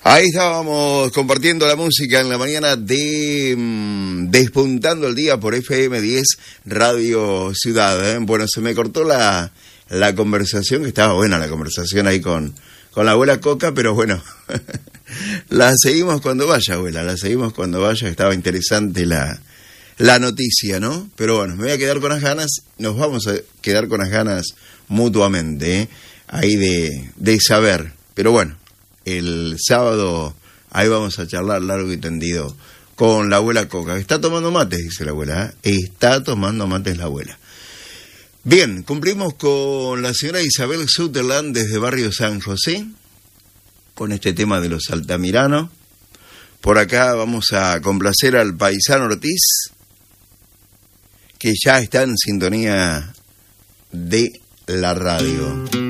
Ahí estábamos compartiendo la música en la mañana de Despuntando el Día por FM 10 Radio Ciudad. Bueno, se me cortó la conversación, que estaba buena la conversación ahí con la abuela Coca, pero bueno, la seguimos cuando vaya, abuela, la seguimos cuando vaya. Estaba interesante la noticia, ¿no? Pero bueno, me voy a quedar con las ganas, nos vamos a quedar con las ganas mutuamente, ahí de saber. Pero bueno, el sábado ahí vamos a charlar largo y tendido con la abuela Coca. Está tomando mates, dice la abuela, ¿eh? Está tomando mates la abuela. Bien, cumplimos con la señora Isabel Sutherland desde Barrio San José, con este tema de los Altamiranos. Por acá vamos a complacer al paisano Ortiz, que ya está en sintonía de la radio.